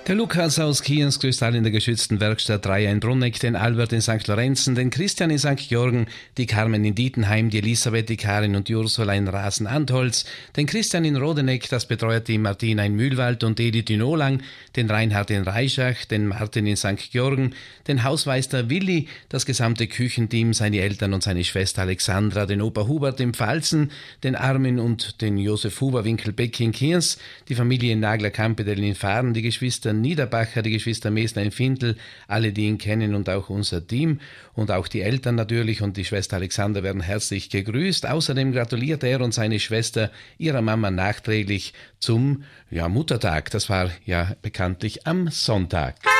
Der Lukas aus Kiens grüßt alle in der geschützten Werkstatt Dreier in Brunneck, den Albert in St. Lorenzen, den Christian in St. Georgen, die Carmen in Dietenheim, die Elisabeth, die Karin und die Ursula in Rasen-Antholz, den Christian in Rodeneck, das Betreuerteam Martina in Mühlwald und Edith in Olang, den Reinhard in Reischach, den Martin in St. Georgen, den Hausmeister Willi, das gesamte Küchenteam, seine Eltern und seine Schwester Alexandra, den Opa Hubert in Pfalzen, den Armin und den Josef Huber Winkelbeck in Kiens, die Familie in Nagler-Kampedel in Fahren, die Geschwister Niederbacher, die Geschwister Mesner in Findel, alle, die ihn kennen und auch unser Team und auch die Eltern natürlich und die Schwester Alexander werden herzlich gegrüßt. Außerdem gratuliert er und seine Schwester ihrer Mama nachträglich zum Muttertag. Das war ja bekanntlich am Sonntag.